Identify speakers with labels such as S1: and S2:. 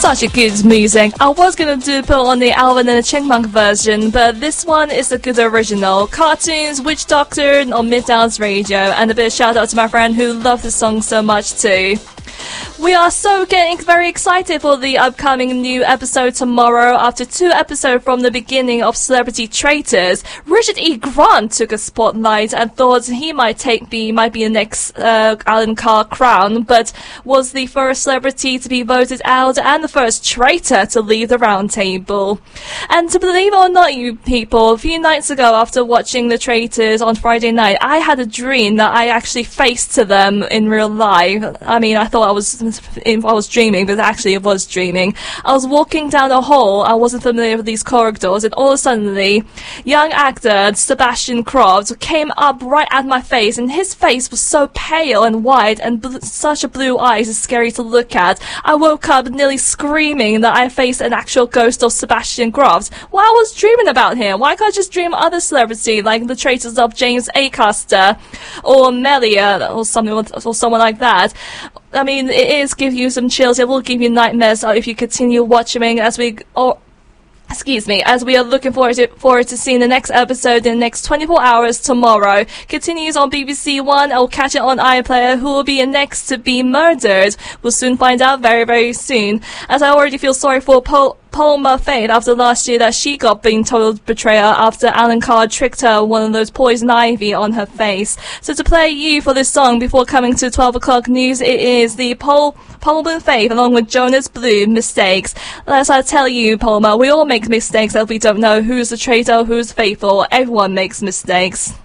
S1: Such a good music. I was gonna put on the Alvin and the Chipmunk version, but this one is a good original. Cartoons, Witch Doctor on Midtown's Radio, and a bit of shout out to my friend who loved the song so much too. We are so getting very excited for the upcoming new episode tomorrow. After 2 episodes from the beginning of Celebrity Traitors, Richard E. Grant took a spotlight and thought he might be the next Alan Carr crown, but was the first celebrity to be voted out and the first traitor to leave the round table. And to believe it or not, you people, a few nights ago after watching The Traitors on Friday night, I had a dream that I actually faced to them in real life. I mean, I thought I was dreaming, but actually I was dreaming. I was walking down a hall, I wasn't familiar with these corridors, and all of a sudden, young actor Sebastian Croft came up right at my face, and his face was so pale and white, and such a blue eyes is scary to look at. I woke up nearly screaming that I faced an actual ghost of Sebastian Croft. Well, I was dreaming about him. Why can't I just dream other celebrity, like the traitors of James Acaster, or Melia, or someone like that? I mean, it is give you some chills. It will give you nightmares if you continue watching as we are looking forward to seeing the next episode in the next 24 hours tomorrow. Continues on BBC One. I'll catch it on iPlayer. Who will be next to be murdered? We'll soon find out very, very soon. As I already feel sorry for Palmer Fate after last year that she got being total betrayer after Alan Carr tricked her one of those poison ivy on her face. So to play you for this song before coming to 12 o'clock news, it is the Palmer Faith along with Jonas Blue, Mistakes. As I tell you, Palmer, we all make mistakes if we don't know who's the traitor, who's faithful. Everyone makes mistakes.